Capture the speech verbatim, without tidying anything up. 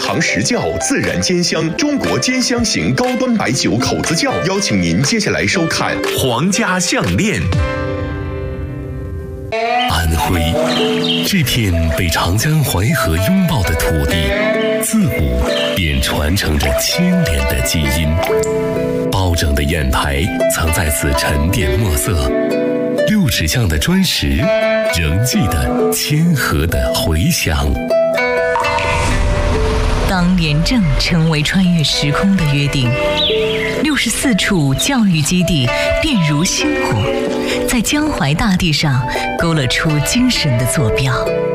藏实窖，自然兼香，中国兼香型高端白酒口子窖，邀请您接下来收看皇家项链。 安徽这片被长江淮河拥抱的土地，自古便传承着清廉的基因。包拯的砚台曾在此沉淀墨色，六尺巷的砖石仍记得谦和的回响。 当廉政成为穿越时空的约定，六十四处教育基地便如星火，在江淮大地上勾勒出精神的坐标。